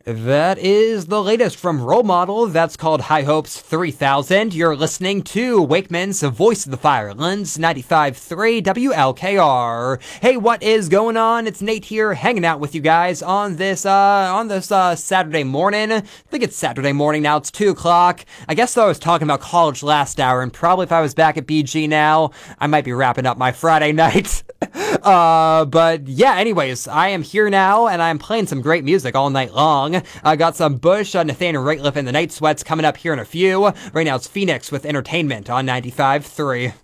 That is the latest from Role Model. That's called High Hopes 3000. You're listening to Wakeman's Voice of the Firelands, 95.3 WLKR. Hey, what is going on? It's Nate here, hanging out with you guys on this Saturday morning. I think it's Saturday morning now. It's 2 o'clock. I guess though I was talking about college last hour, and probably if I was back at BG now, I might be wrapping up my Friday night. But yeah, anyways, I am here now, and I'm playing some great music all night long. I got some Bush, Nathaniel Rateliff and the Night Sweats coming up here in a few. Right now it's Phoenix with Entertainment on 95.3.